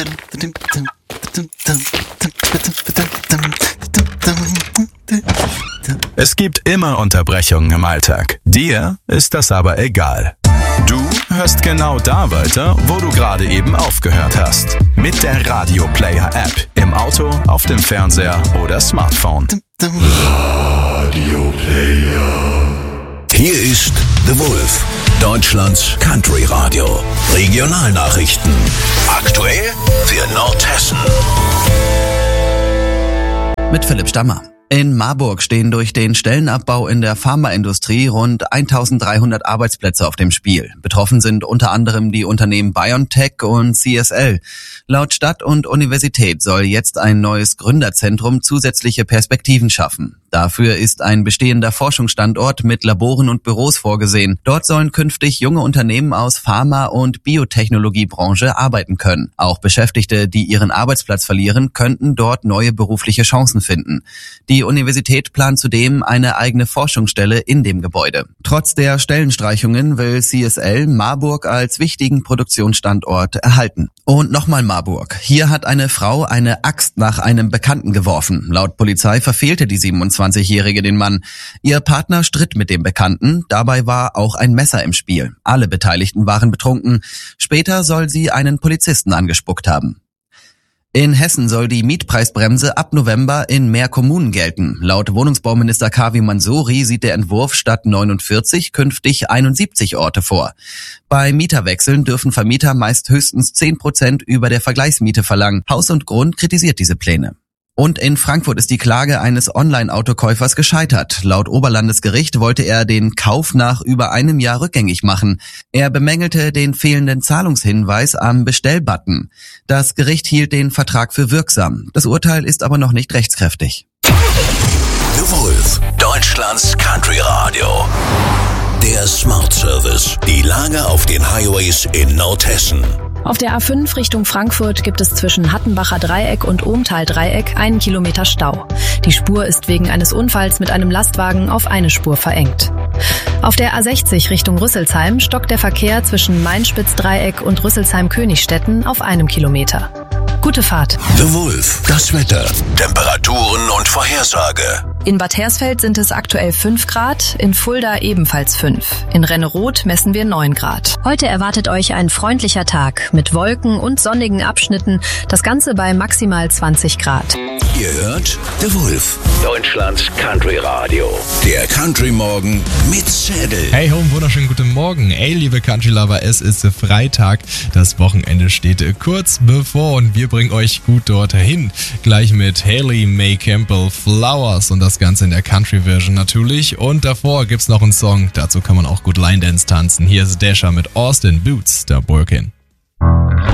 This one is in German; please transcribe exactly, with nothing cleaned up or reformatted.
Es gibt immer Unterbrechungen im Alltag. Dir ist das aber egal. Du hörst genau da weiter, wo du gerade eben aufgehört hast. Mit der Radio Player App. Im Auto, auf dem Fernseher oder Smartphone. Radio Player. Hier ist The Wolf, Deutschlands Country Radio. Regionalnachrichten. Aktuell für Nordhessen. Mit Philipp Stammer. In Marburg stehen durch den Stellenabbau in der Pharmaindustrie rund eintausenddreihundert Arbeitsplätze auf dem Spiel. Betroffen sind unter anderem die Unternehmen BioNTech und C S L. Laut Stadt und Universität soll jetzt ein neues Gründerzentrum zusätzliche Perspektiven schaffen. Dafür ist ein bestehender Forschungsstandort mit Laboren und Büros vorgesehen. Dort sollen künftig junge Unternehmen aus Pharma- und Biotechnologiebranche arbeiten können. Auch Beschäftigte, die ihren Arbeitsplatz verlieren, könnten dort neue berufliche Chancen finden. Die Universität plant zudem eine eigene Forschungsstelle in dem Gebäude. Trotz der Stellenstreichungen will C S L Marburg als wichtigen Produktionsstandort erhalten. Und nochmal Marburg. Hier hat eine Frau eine Axt nach einem Bekannten geworfen. Laut Polizei verfehlte die siebenundzwanzigjährige den Mann. Ihr Partner stritt mit dem Bekannten. Dabei war auch ein Messer im Spiel. Alle Beteiligten waren betrunken. Später soll sie einen Polizisten angespuckt haben. In Hessen soll die Mietpreisbremse ab November in mehr Kommunen gelten. Laut Wohnungsbauminister Kavi Mansouri sieht der Entwurf statt neunundvierzig künftig einundsiebzig Orte vor. Bei Mieterwechseln dürfen Vermieter meist höchstens zehn Prozent über der Vergleichsmiete verlangen. Haus und Grund kritisiert diese Pläne. Und in Frankfurt ist die Klage eines Online-Autokäufers gescheitert. Laut Oberlandesgericht wollte er den Kauf nach über einem Jahr rückgängig machen. Er bemängelte den fehlenden Zahlungshinweis am Bestellbutton. Das Gericht hielt den Vertrag für wirksam. Das Urteil ist aber noch nicht rechtskräftig. The Wolf, Deutschlands Country Radio. Der Smart Service. Die Lage auf den Highways in Nordhessen. Auf der A fünf Richtung Frankfurt gibt es zwischen Hattenbacher Dreieck und Ohmtal-Dreieck einen Kilometer Stau. Die Spur ist wegen eines Unfalls mit einem Lastwagen auf eine Spur verengt. Auf der A sechzig Richtung Rüsselsheim stockt der Verkehr zwischen Mainspitz-Dreieck und Rüsselsheim-Königstetten auf einem Kilometer. Gute Fahrt. The Wolf, das Wetter, Temperaturen und Vorhersage. In Bad Hersfeld sind es aktuell fünf Grad, in Fulda ebenfalls fünf. In Renneroth messen wir neun Grad. Heute erwartet euch ein freundlicher Tag mit Wolken und sonnigen Abschnitten, das Ganze bei maximal zwanzig Grad. Ihr hört The Wolf, Deutschlands Country Radio. Der Country Morgen mit Zedel. Hey home, wunderschönen guten Morgen. Ey, liebe Country Lover, es ist Freitag. Das Wochenende steht kurz bevor und wir bringen euch gut dorthin. Gleich mit Hayley May Campbell, Flowers und das Ganze in der Country-Version natürlich. Und davor gibt's noch einen Song, dazu kann man auch gut Line Dance tanzen. Hier ist Dasher mit Austin Boots, der Birkin.